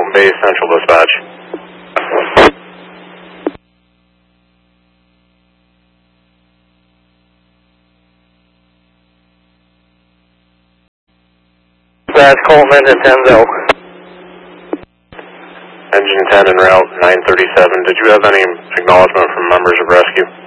Palm Bay Central Dispatch. That's Coleman at 10-0. Engine 10 en route, 937. Did you have any acknowledgement from members of rescue?